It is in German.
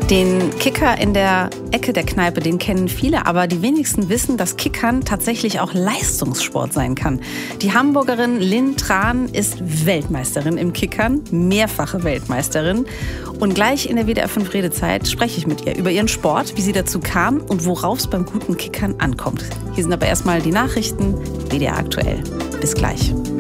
Den Kicker in der Ecke der Kneipe, den kennen viele, aber die wenigsten wissen, dass Kickern tatsächlich auch Leistungssport sein kann. Die Hamburgerin Lynn Tran ist Weltmeisterin im Kickern, mehrfache Weltmeisterin. Und gleich in der WDR 5 Redezeit spreche ich mit ihr über ihren Sport, wie sie dazu kam und worauf es beim guten Kickern ankommt. Hier sind aber erstmal die Nachrichten, WDR aktuell. Bis gleich.